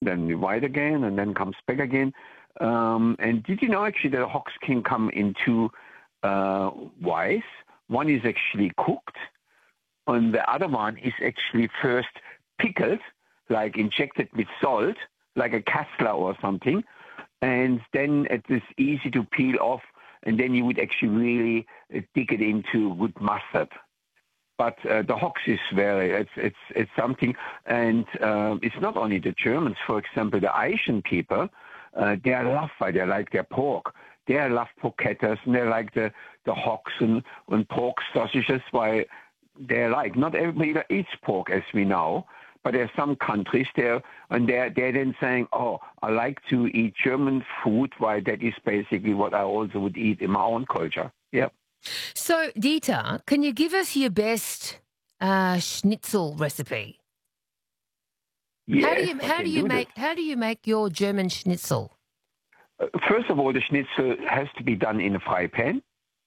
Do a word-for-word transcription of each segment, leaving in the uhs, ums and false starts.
then white again, and then comes back again. Um, and did you know actually that hocks can come in two uh, ways? One is actually cooked, and the other one is actually first pickled, like injected with salt, like a kassler or something, and then it is easy to peel off, and then you would actually really uh, dig it into good mustard. But uh, the hocks is very, it's it's it's something, and uh, it's not only the Germans. For example, the Asian people, uh, they are loved by, they like their pork. They love porchettas, and they like the, the hocks and, and pork sausages, why they like. Not everybody eats pork, as we know, but there are some countries there, and they're, they're then saying, oh, I like to eat German food, why that is basically what I also would eat in my own culture. Yeah. So, Dieter, can you give us your best uh, schnitzel recipe? Yes, how do you I how can do you do make this. how do you make your German schnitzel? Uh, First of all, the schnitzel has to be done in a fry pan,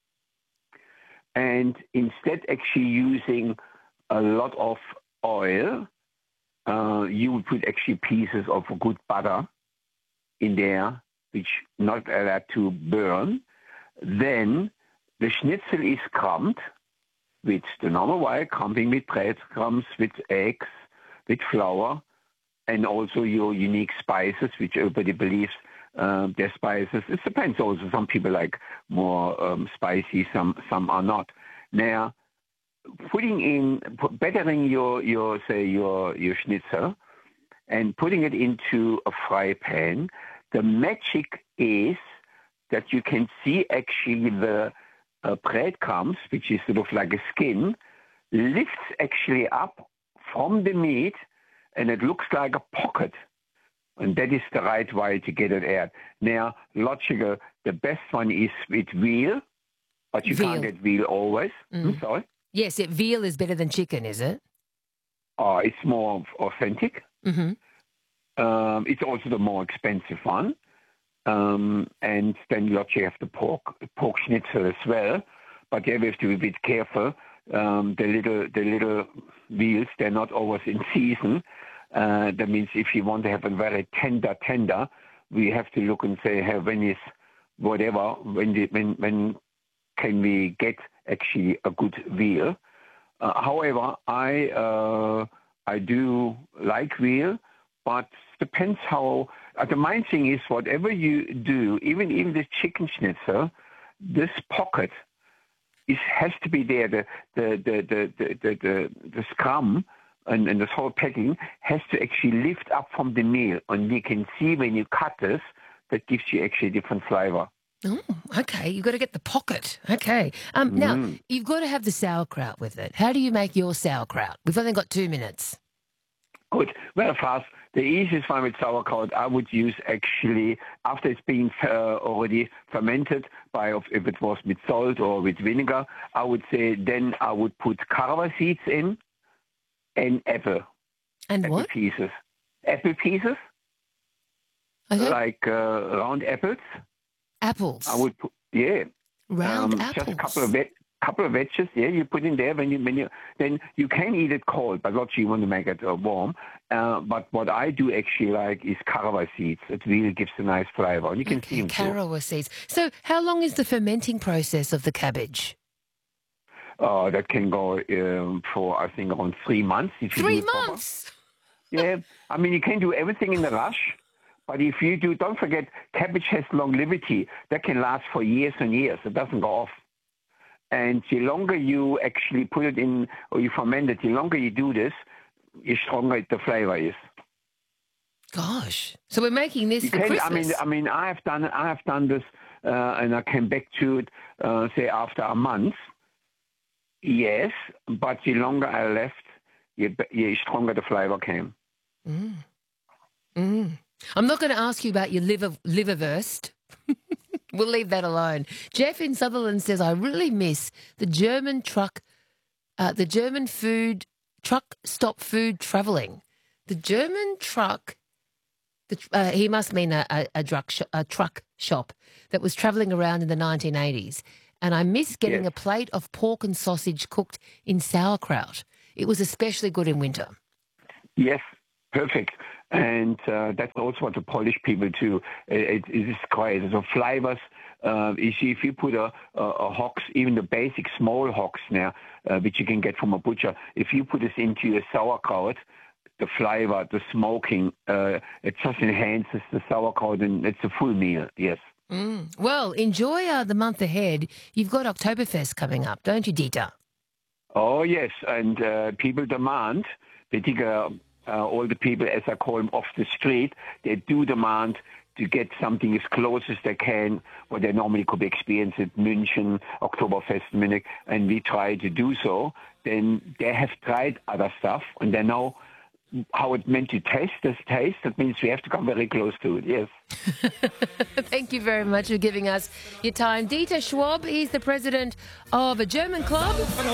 and instead actually using a lot of oil, uh, you would put actually pieces of good butter in there, which not allowed to burn. Then the schnitzel is crumbed with the normal way, crumbing with breadcrumbs, with eggs, with flour, and also your unique spices, which everybody believes um, they're spices. It depends also. Some people like more um, spicy, some some are not. Now, putting in, put, bettering your, your, say, your, your schnitzel and putting it into a fry pan, the magic is that you can see actually the uh, breadcrumbs, which is sort of like a skin, lifts actually up from the meat, and it looks like a pocket. And that is the right way to get it out. Now, logical, the best one is with veal, but you Veal. can't get veal always. Mm. I'm sorry. Yes, it, veal is better than chicken, is it? Oh, it's more authentic. Mm-hmm. Um, it's also the more expensive one. Um, and then you actually have the pork, pork schnitzel as well. But there we have to be a bit careful. Um, the little, the little veals, they're not always in season. Uh, that means if you want to have a very tender, tender, we have to look and say, hey, when is whatever, when, the, when, when can we get actually a good veal? Uh, however, I, uh, I do like veal, but depends how. Uh, the main thing is whatever you do, even even the chicken schnitzel, this pocket is has to be there. The the the the the the, the, the scrum and, and this whole packing has to actually lift up from the meal, and you can see when you cut this, that gives you actually a different flavor. Oh, okay. You've got to get the pocket. Okay. Um, now, Mm. you've got to have the sauerkraut with it. How do you make your sauerkraut? We've only got two minutes. Good. Well, fast. The easiest one with sauerkraut, I would use actually after it's been uh, already fermented by if it was with salt or with vinegar. I would say then I would put caraway seeds in and apple. And apple what? pieces. Apple pieces, Okay. like uh, round apples. Apples. I would put yeah. Round um, apples. Just a couple of veg, couple of veggies. Yeah, you put in there when you when you then you can eat it cold, but not you want to make it uh, warm. Uh, but what I do actually like is caraway seeds. It really gives a nice flavor, and you can Okay, see them too. caraway seeds. So, how long is the fermenting process of the cabbage? Uh, that can go um, for I think around three months if you do Three it proper. months. Yeah, I mean you can do everything in a rush. But if you do, don't forget, cabbage has longevity. That can last for years and years. It doesn't go off. And the longer you actually put it in, or you ferment it, the longer you do this, the stronger the flavor is. Gosh. So we're making this You for can, Christmas. I mean, I mean, I have done, I have done this, uh, and I came back to it, uh, say after a month. Yes, but the longer I left, the, the stronger the flavor came. Mm. Mm. I'm not going to ask you about your liver liverwurst. We'll leave that alone. Jeff in Sutherland says, I really miss the German truck, uh, the German food, truck stop food travelling. The German truck, the, uh, he must mean a, a, a, truck sh- a truck shop that was travelling around in the nineteen eighties. And I miss getting Yes. a plate of pork and sausage cooked in sauerkraut. It was especially good in winter. Yes. Perfect. And uh, that's also what the Polish people do. It, it is great. So flavors, uh, you see, if you put a, a, a hocks, even the basic small hocks now, uh, which you can get from a butcher, if you put this into your sauerkraut, the flavor, the smoking, uh, it just enhances the sauerkraut, and it's a full meal, yes. Mm. Well, enjoy uh, the month ahead. You've got Oktoberfest coming up, don't you, Dieter? Oh, yes, and uh, people demand, particularly uh, all the people, as I call them, off the street, they do demand to get something as close as they can, what they normally could experience at München, Oktoberfest, Munich, and we try to do so. Then they have tried other stuff, and they know how it meant to taste this taste. That means we have to come very close to it, yes. Thank you very much for giving us your time. Dieter Schwab, he's the president of a German club.